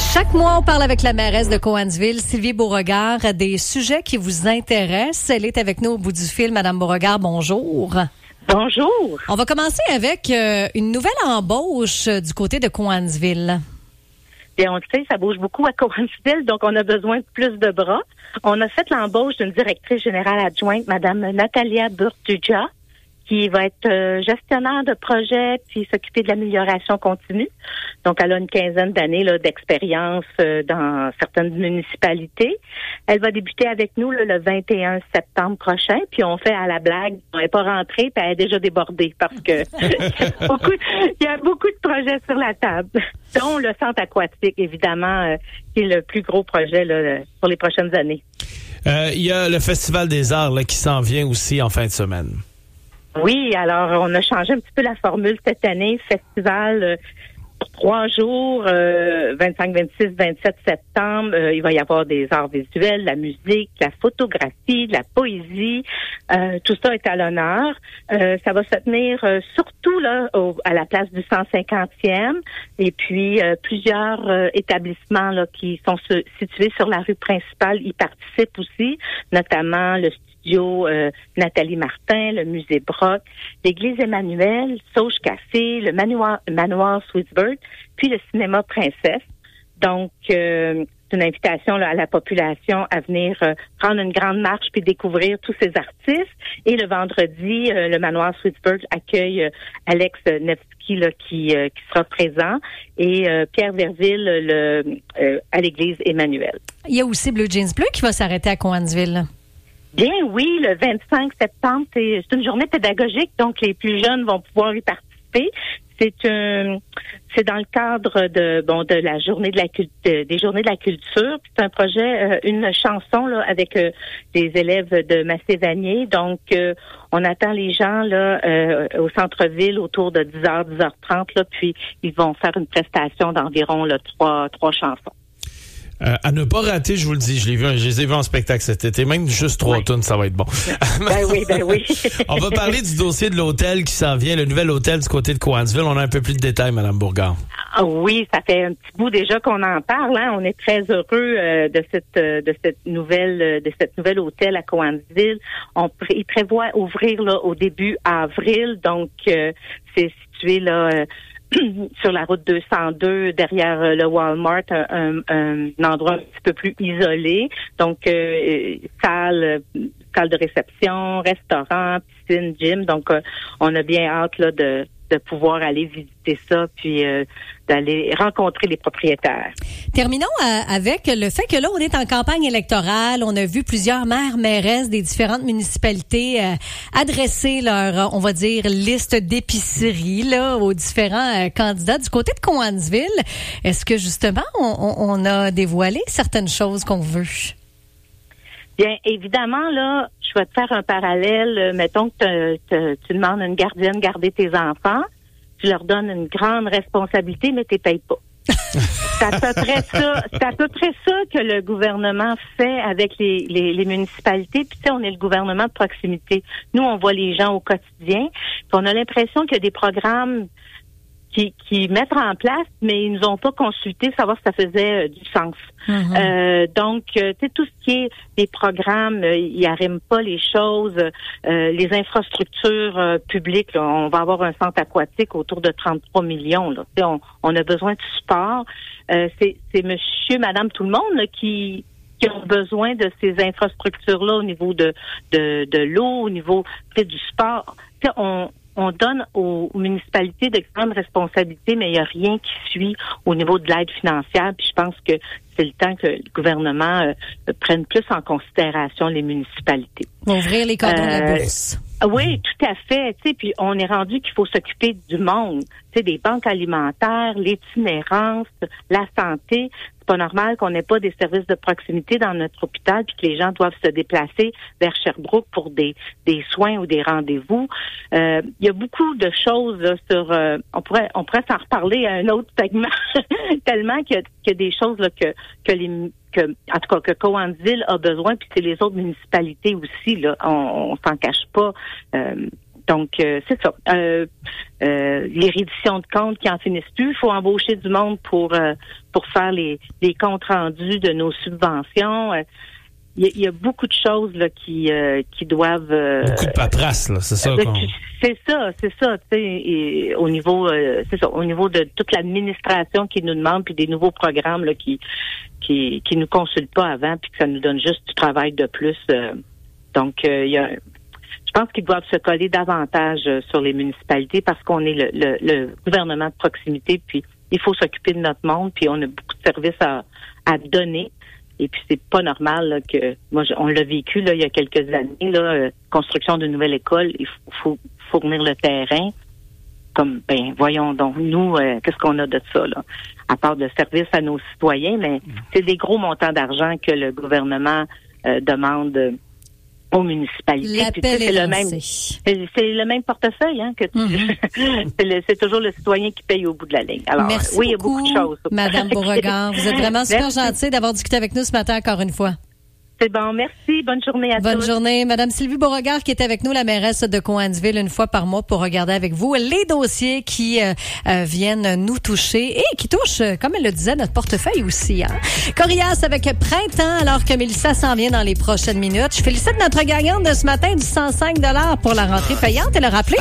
Chaque mois, on parle avec la mairesse de Cowansville, Sylvie Beauregard, des sujets qui vous intéressent. Elle est avec nous au bout du fil. Madame Beauregard, bonjour. Bonjour. On va commencer avec une nouvelle embauche du côté de Cowansville. Bien, on le sait, ça bouge beaucoup à Cowansville, donc on a besoin de plus de bras. On a fait l'embauche d'une directrice générale adjointe, Madame Natalia Burtuja, qui va être gestionnaire de projet puis s'occuper de l'amélioration continue. Donc, elle a une quinzaine d'années là, d'expérience dans certaines municipalités. Elle va débuter avec nous là, le 21 septembre prochain, puis on fait à la blague, on n'est pas rentrée, puis elle est déjà débordée parce que il y a beaucoup de projets sur la table, dont le centre aquatique, évidemment, qui est le plus gros projet là, pour les prochaines années. Il y a le Festival des Arts là, qui s'en vient aussi en fin de semaine. Oui, alors on a changé un petit peu la formule cette année. Festival pour 3 jours, 25, 26, 27 septembre. Il va y avoir des arts visuels, la musique, la photographie, la poésie. Tout ça est à l'honneur. Ça va se tenir surtout là à la place du 150e. Et puis plusieurs établissements là qui sont situés sur la rue principale y participent aussi, notamment le studio Nathalie Martin, le musée Brock, l'église Emmanuel, Sauge Café, le manoir Sweetsburg, puis le cinéma Princesse. Donc, c'est une invitation là, à la population à venir prendre une grande marche puis découvrir tous ces artistes. Et le vendredi, le manoir Sweetsburg accueille Alex Nevsky là, qui sera présent et Pierre Verville à l'église Emmanuel. Il y a aussi Blue Jeans Bleu qui va s'arrêter à Cowansville. Bien, oui, le 25 septembre, c'est une journée pédagogique, donc les plus jeunes vont pouvoir y participer. C'est dans le cadre de la journée des journées de la culture. C'est un projet, une chanson là avec des élèves de Massé-Vanier. Donc, on attend les gens là au centre-ville autour de 10h, 10h30 là, puis ils vont faire une prestation d'environ là, trois chansons. À ne pas rater, je vous le dis, je les ai vus en spectacle cet été, même juste 3 tonnes, ça va être bon. Ben oui. On va parler du dossier de l'hôtel qui s'en vient, le nouvel hôtel du côté de Cowansville. On a un peu plus de détails, Mme Beauregard. Ah oui, ça fait un petit bout déjà qu'on en parle. Hein. On est très heureux de cette nouvelle hôtel à Cowansville. Il prévoit ouvrir là au début avril, donc c'est situé là. Sur la route 202, derrière le Walmart, un endroit un petit peu plus isolé. Donc, salle de réception, restaurant, piscine, gym. Donc, on a bien hâte là de pouvoir aller visiter ça, puis d'aller rencontrer les propriétaires. Terminons avec le fait que là, on est en campagne électorale. On a vu plusieurs mairesses des différentes municipalités adresser leur, on va dire, liste d'épicerie là aux différents candidats. Du côté de Cowansville, est-ce que justement, on a dévoilé certaines choses qu'on veut? Bien, évidemment, là, je vais te faire un parallèle. Mettons que tu demandes à une gardienne de garder tes enfants. Tu leur donnes une grande responsabilité, mais tu les payes pas. C'est à peu près ça. C'est à peu près ça que le gouvernement fait avec les municipalités. Puis tu sais, on est le gouvernement de proximité. Nous, on voit les gens au quotidien. Puis on a l'impression qu'il y a des programmes qui mettent en place, mais ils nous ont pas consulté savoir si ça faisait du sens. Mm-hmm. Donc, tu sais, tout ce qui est des programmes, ils arriment pas les choses. Les infrastructures publiques, là, on va avoir un centre aquatique autour de 33 millions. Là. Tu sais, on a besoin de support. C'est monsieur, madame, tout le monde là, qui ont besoin de ces infrastructures-là au niveau de l'eau, au niveau du sport. Tu sais, on donne aux municipalités de grandes responsabilités, mais il n'y a rien qui suit au niveau de l'aide financière. Puis je pense que c'est le temps que le gouvernement prenne plus en considération les municipalités. Ouvrir les cordons de la bourse. Oui, tout à fait. Tu sais, puis on est rendu qu'il faut s'occuper du monde. Tu sais, des banques alimentaires, l'itinérance, la santé. C'est pas normal qu'on n'ait pas des services de proximité dans notre hôpital puis que les gens doivent se déplacer vers Sherbrooke pour des soins ou des rendez-vous. Il y a beaucoup de choses là, sur. On pourrait s'en reparler à un autre segment tellement qu'il y a des choses là en tout cas que Cowansville a besoin, puis c'est les autres municipalités aussi là. On s'en cache pas. Donc, c'est ça. Les redditions de comptes qui en finissent plus. Il faut embaucher du monde pour faire les comptes rendus de nos subventions. Il y a beaucoup de choses là qui doivent beaucoup de paperasse là, c'est ça. C'est ça. Tu sais, au niveau de toute l'administration qui nous demande puis des nouveaux programmes là qui nous consultent pas avant puis que ça nous donne juste du travail de plus. Donc je pense qu'ils doivent se coller davantage sur les municipalités parce qu'on est le gouvernement de proximité, puis il faut s'occuper de notre monde, puis on a beaucoup de services à donner. Et puis c'est pas normal là, que on l'a vécu là il y a quelques années là, construction d'une nouvelle école, il faut fournir le terrain. Comme voyons donc nous qu'est-ce qu'on a de ça là, à part de services à nos citoyens, mais c'est des gros montants d'argent que le gouvernement demande aux municipalités. C'est le même portefeuille que c'est toujours le citoyen qui paye au bout de la ligne. Alors merci oui, il y a beaucoup de choses. Madame Beauregard, vous êtes vraiment super gentille d'avoir discuté avec nous ce matin encore une fois. C'est bon, merci. Bonne journée à tous. Bonne journée. Madame Sylvie Beauregard qui est avec nous, la mairesse de Cowansville, une fois par mois pour regarder avec vous les dossiers qui viennent nous toucher et qui touchent, comme elle le disait, notre portefeuille aussi. Corias avec Printemps, alors que Mélissa s'en vient dans les prochaines minutes. Je félicite notre gagnante de ce matin du 105 $ pour la rentrée payante. Elle a rappelé